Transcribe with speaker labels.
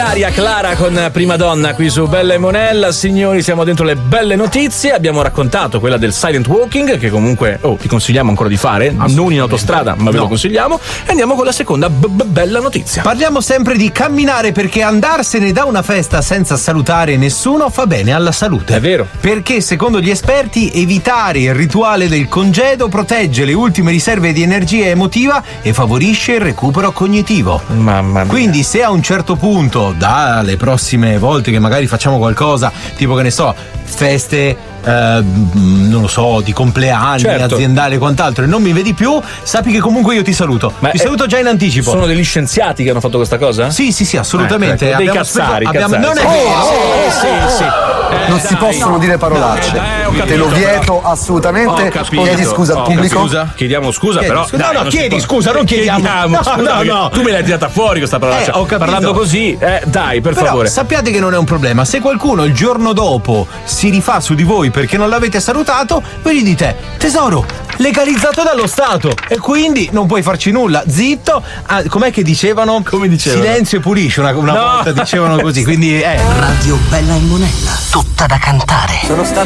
Speaker 1: Ilaria Clara con Prima Donna qui su Bella e Monella. Signori, siamo dentro le belle notizie. Abbiamo raccontato quella del silent walking, che comunque ti consigliamo ancora di fare, non in autostrada, ma ve lo consigliamo. E andiamo con la seconda bella notizia.
Speaker 2: Parliamo sempre di camminare, perché andarsene da una festa senza salutare nessuno fa bene alla salute.
Speaker 1: È vero.
Speaker 2: Perché secondo gli esperti evitare il rituale del congedo protegge le ultime riserve di energia emotiva e favorisce il recupero cognitivo.
Speaker 1: Mamma mia.
Speaker 2: Quindi se a un certo punto, dalle prossime volte che magari facciamo qualcosa, tipo che ne so, feste, non lo so, di compleanni,
Speaker 1: certo,
Speaker 2: aziendale e quant'altro, e non mi vedi più, sappi che comunque io ti saluto. Ti saluto già in anticipo.
Speaker 1: Sono degli scienziati che hanno fatto questa cosa?
Speaker 2: Sì, assolutamente.
Speaker 1: Dei cazzari.
Speaker 2: Non è vero.
Speaker 1: Sì.
Speaker 3: Non si possono dire parolacce. Te lo vieto assolutamente. Chiedi scusa al pubblico.
Speaker 1: Scusa? Chiediamo scusa, però.
Speaker 2: Chiedi scusa, non chiediamo.
Speaker 1: No. Tu me l'hai tirata fuori questa parolaccia.
Speaker 2: Ho capito.
Speaker 1: Parlando così, dai, per
Speaker 2: però
Speaker 1: favore.
Speaker 2: Sappiate che non è un problema. Se qualcuno il giorno dopo si rifà su di voi perché non l'avete salutato, voi gli dite: tesoro, legalizzato dallo Stato, e quindi non puoi farci nulla. Zitto. Com'è che dicevano?
Speaker 1: Come dicevano?
Speaker 2: Silenzio e pulisci. Una volta dicevano così. Quindi
Speaker 4: Radio Bella e Monella, tutta da cantare.
Speaker 3: Sono stato